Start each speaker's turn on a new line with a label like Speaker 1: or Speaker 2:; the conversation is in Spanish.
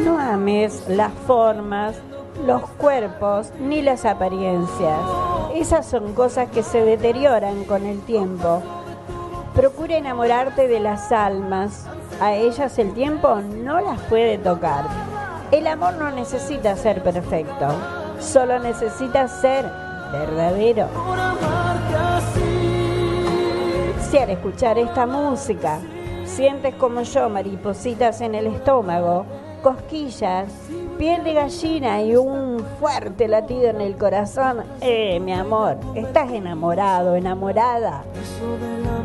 Speaker 1: No ames las formas, los cuerpos ni las apariencias. Esas son cosas que se deterioran con el tiempo. Procura enamorarte de las almas. A ellas el tiempo no las puede tocar. El amor no necesita ser perfecto, solo necesita ser verdadero. Si al escuchar esta música sientes como yo maripositas en el estómago, cosquillas, piel de gallina y un fuerte latido en el corazón, mi amor, estás enamorado, enamorada.